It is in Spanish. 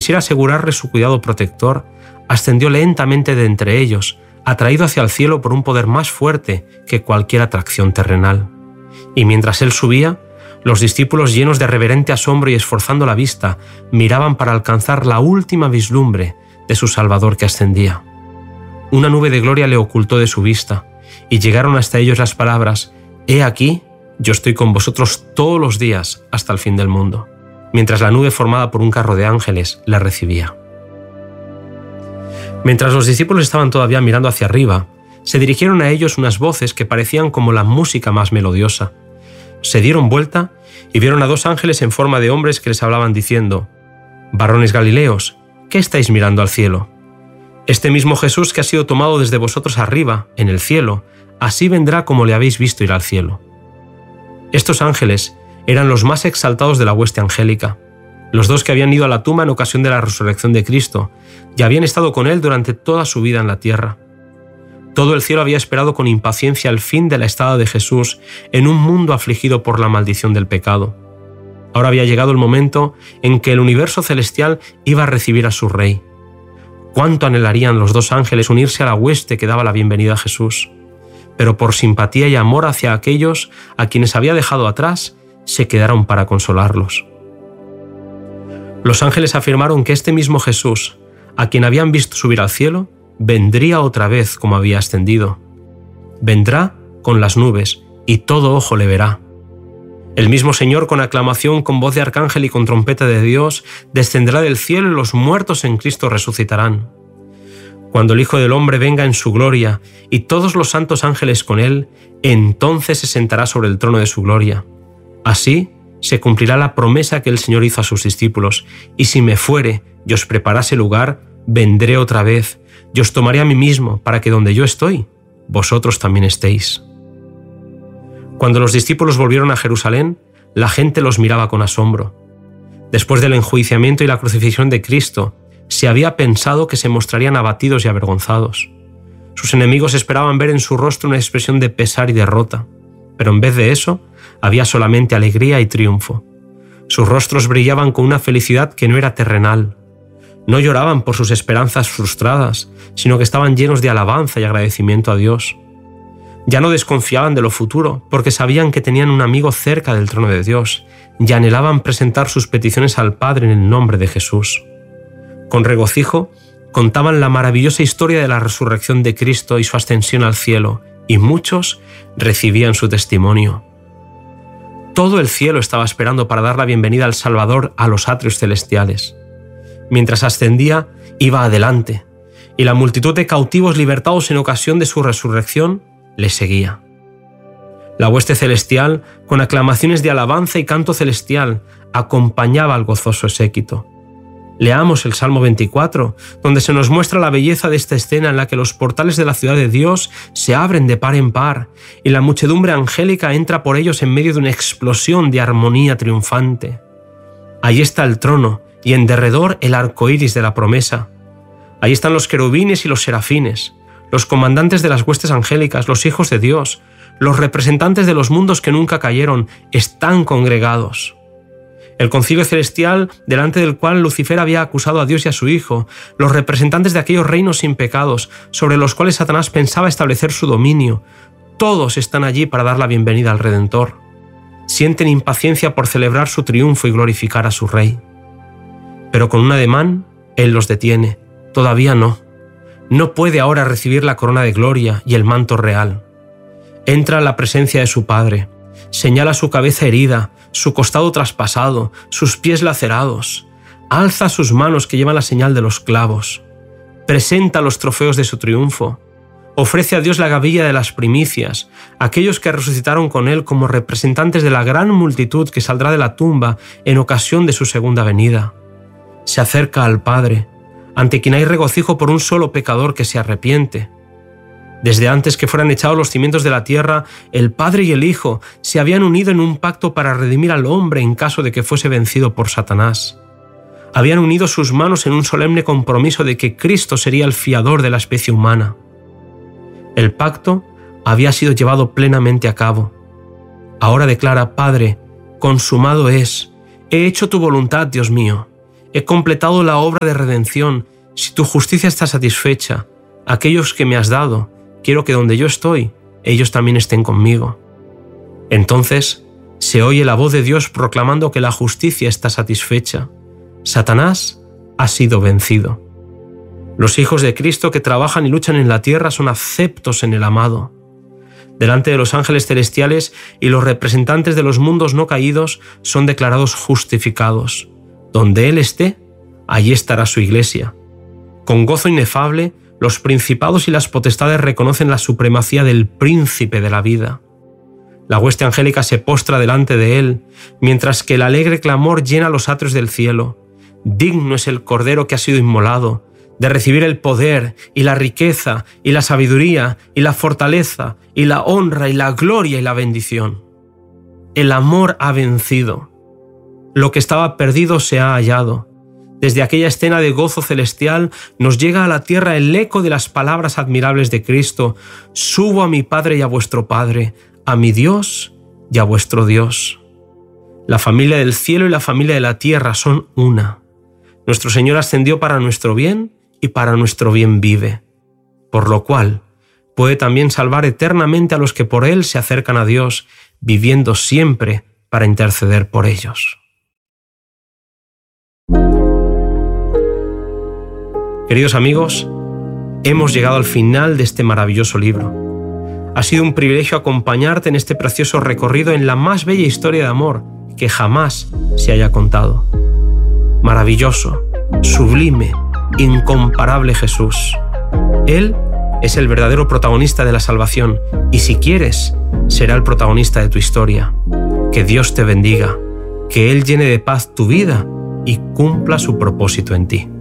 quisiera asegurarle su cuidado protector, ascendió lentamente de entre ellos, atraído hacia el cielo por un poder más fuerte que cualquier atracción terrenal. Y mientras él subía, los discípulos, llenos de reverente asombro y esforzando la vista, miraban para alcanzar la última vislumbre de su Salvador que ascendía. Una nube de gloria le ocultó de su vista, y llegaron hasta ellos las palabras: «He aquí, yo estoy con vosotros todos los días hasta el fin del mundo», mientras la nube formada por un carro de ángeles la recibía. Mientras los discípulos estaban todavía mirando hacia arriba, se dirigieron a ellos unas voces que parecían como la música más melodiosa. Se dieron vuelta y vieron a dos ángeles en forma de hombres que les hablaban diciendo: «Varones Galileos, ¿qué estáis mirando al cielo? Este mismo Jesús que ha sido tomado desde vosotros arriba, en el cielo, así vendrá como le habéis visto ir al cielo». Estos ángeles eran los más exaltados de la hueste angélica, los dos que habían ido a la tumba en ocasión de la resurrección de Cristo y habían estado con él durante toda su vida en la tierra. Todo el cielo había esperado con impaciencia el fin de la estada de Jesús en un mundo afligido por la maldición del pecado. Ahora había llegado el momento en que el universo celestial iba a recibir a su Rey. Cuánto anhelarían los dos ángeles unirse a la hueste que daba la bienvenida a Jesús. Pero por simpatía y amor hacia aquellos a quienes había dejado atrás, se quedaron para consolarlos. Los ángeles afirmaron que este mismo Jesús, a quien habían visto subir al cielo, vendría otra vez como había ascendido. Vendrá con las nubes, y todo ojo le verá. El mismo Señor, con aclamación, con voz de arcángel y con trompeta de Dios, descenderá del cielo y los muertos en Cristo resucitarán. Cuando el Hijo del Hombre venga en su gloria y todos los santos ángeles con él, entonces se sentará sobre el trono de su gloria. Así se cumplirá la promesa que el Señor hizo a sus discípulos: «Y si me fuere y os preparase lugar, vendré otra vez, y os tomaré a mí mismo, para que donde yo estoy, vosotros también estéis». Cuando los discípulos volvieron a Jerusalén, la gente los miraba con asombro. Después del enjuiciamiento y la crucifixión de Cristo, se había pensado que se mostrarían abatidos y avergonzados. Sus enemigos esperaban ver en su rostro una expresión de pesar y derrota, pero en vez de eso, había solamente alegría y triunfo. Sus rostros brillaban con una felicidad que no era terrenal. No lloraban por sus esperanzas frustradas, sino que estaban llenos de alabanza y agradecimiento a Dios. Ya no desconfiaban de lo futuro, porque sabían que tenían un amigo cerca del trono de Dios, y anhelaban presentar sus peticiones al Padre en el nombre de Jesús. Con regocijo, contaban la maravillosa historia de la resurrección de Cristo y su ascensión al cielo, y muchos recibían su testimonio. Todo el cielo estaba esperando para dar la bienvenida al Salvador a los atrios celestiales. Mientras ascendía, iba adelante, y la multitud de cautivos libertados en ocasión de su resurrección le seguía. La hueste celestial, con aclamaciones de alabanza y canto celestial, acompañaba al gozoso séquito. Leamos el Salmo 24, donde se nos muestra la belleza de esta escena en la que los portales de la ciudad de Dios se abren de par en par y la muchedumbre angélica entra por ellos en medio de una explosión de armonía triunfante. Allí está el trono y en derredor el arco iris de la promesa. Allí están los querubines y los serafines, los comandantes de las huestes angélicas, los hijos de Dios, los representantes de los mundos que nunca cayeron, están congregados. El concilio celestial, delante del cual Lucifer había acusado a Dios y a su Hijo, los representantes de aquellos reinos sin pecados, sobre los cuales Satanás pensaba establecer su dominio, todos están allí para dar la bienvenida al Redentor. Sienten impaciencia por celebrar su triunfo y glorificar a su Rey. Pero con un ademán, Él los detiene. Todavía no. No puede ahora recibir la corona de gloria y el manto real. Entra a la presencia de su Padre. Señala su cabeza herida, su costado traspasado, sus pies lacerados. Alza sus manos que llevan la señal de los clavos. Presenta los trofeos de su triunfo. Ofrece a Dios la gavilla de las primicias, aquellos que resucitaron con Él como representantes de la gran multitud que saldrá de la tumba en ocasión de su segunda venida. Se acerca al Padre, ante quien hay regocijo por un solo pecador que se arrepiente. Desde antes que fueran echados los cimientos de la tierra, el Padre y el Hijo se habían unido en un pacto para redimir al hombre en caso de que fuese vencido por Satanás. Habían unido sus manos en un solemne compromiso de que Cristo sería el fiador de la especie humana. El pacto había sido llevado plenamente a cabo. Ahora declara: Padre, consumado es. He hecho tu voluntad, Dios mío. He completado la obra de redención. Si tu justicia está satisfecha, aquellos que me has dado, quiero que donde yo estoy, ellos también estén conmigo. Entonces se oye la voz de Dios proclamando que la justicia está satisfecha. Satanás ha sido vencido. Los hijos de Cristo que trabajan y luchan en la tierra son aceptos en el amado. Delante de los ángeles celestiales y los representantes de los mundos no caídos son declarados justificados. Donde Él esté, allí estará su iglesia. Con gozo inefable, los principados y las potestades reconocen la supremacía del príncipe de la vida. La hueste angélica se postra delante de Él, mientras que el alegre clamor llena los atrios del cielo. Digno es el Cordero que ha sido inmolado, de recibir el poder y la riqueza y la sabiduría y la fortaleza y la honra y la gloria y la bendición. El amor ha vencido. Lo que estaba perdido se ha hallado. Desde aquella escena de gozo celestial nos llega a la tierra el eco de las palabras admirables de Cristo: subo a mi Padre y a vuestro Padre, a mi Dios y a vuestro Dios. La familia del cielo y la familia de la tierra son una. Nuestro Señor ascendió para nuestro bien y para nuestro bien vive, por lo cual puede también salvar eternamente a los que por Él se acercan a Dios, viviendo siempre para interceder por ellos. Queridos amigos, hemos llegado al final de este maravilloso libro. Ha sido un privilegio acompañarte en este precioso recorrido en la más bella historia de amor que jamás se haya contado. Maravilloso, sublime, incomparable Jesús. Él es el verdadero protagonista de la salvación y si quieres, será el protagonista de tu historia. Que Dios te bendiga, que Él llene de paz tu vida y cumpla su propósito en ti.